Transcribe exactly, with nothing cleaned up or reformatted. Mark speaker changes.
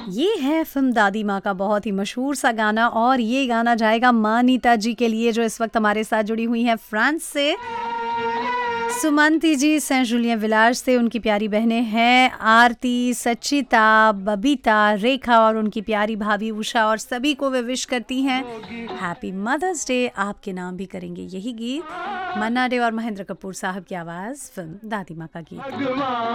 Speaker 1: ये है फिल्म दादी माँ का बहुत ही मशहूर सा गाना और ये गाना जाएगा मानीता जी के लिए जो इस वक्त हमारे साथ जुड़ी हुई हैं फ्रांस से। सुमंती जी सेंट जूलियन विलार से, उनकी प्यारी बहनें हैं आरती, सचिता, बबीता, रेखा और उनकी प्यारी भाभी उषा और सभी को वे विश करती हैं हैप्पी मदर्स डे। आपके नाम भी करेंगे यही गीत। मन्ना डे और महेंद्र कपूर साहब की आवाज़, फिल्म दादी माँ का गीत।